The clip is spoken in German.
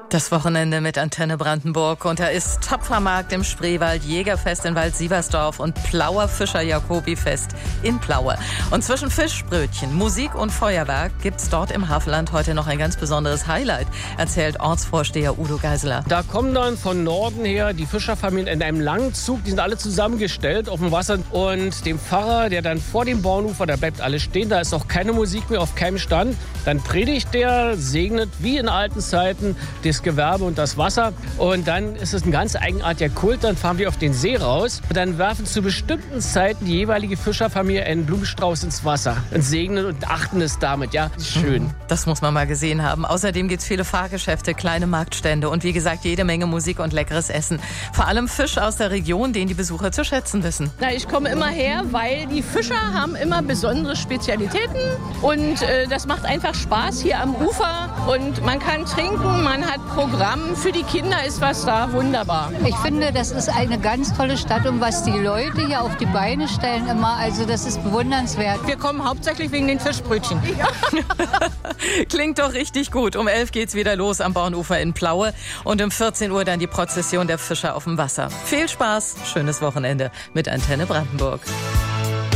Das Wochenende mit Antenne Brandenburg und da ist Töpfermarkt im Spreewald, Jägerfest in Wald-Sieversdorf und Plauer Fischer-Jakobifest in Plaue. Und zwischen Fischbrötchen, Musik und Feuerwerk gibt's dort im Havelland heute noch ein ganz besonderes Highlight, erzählt Ortsvorsteher Udo Geiseler. Da kommen dann von Norden her die Fischerfamilien in einem langen Zug, die sind alle zusammengestellt auf dem Wasser und dem Pfarrer, der dann vor dem Bauernufer, da bleibt alles stehen, da ist auch keine Musik mehr auf keinem Stand. Dann predigt der, segnet wie in alten Zeiten das Gewerbe und das Wasser. Und dann ist es ein ganz eigenartiger Kult. Dann fahren wir auf den See raus. Und dann werfen zu bestimmten Zeiten die jeweilige Fischerfamilie einen Blumenstrauß ins Wasser. Und segnen und achten es damit. Ja, schön. Das muss man mal gesehen haben. Außerdem gibt es viele Fahrgeschäfte, kleine Marktstände und wie gesagt jede Menge Musik und leckeres Essen. Vor allem Fisch aus der Region, den die Besucher zu schätzen wissen. Na, ich komme immer her, weil die Fischer haben immer besondere Spezialitäten. Und das macht einfach Spaß hier am Ufer. Und man kann trinken, man hat Programm. Für die Kinder ist was da, wunderbar. Ich finde, das ist eine ganz tolle Stadt und was die Leute hier auf die Beine stellen immer, also das ist bewundernswert. Wir kommen hauptsächlich wegen den Fischbrötchen. Ja. Klingt doch richtig gut. Um 11 geht's wieder los am Bauernufer in Plaue und um 14 Uhr dann die Prozession der Fischer auf dem Wasser. Viel Spaß, schönes Wochenende mit Antenne Brandenburg.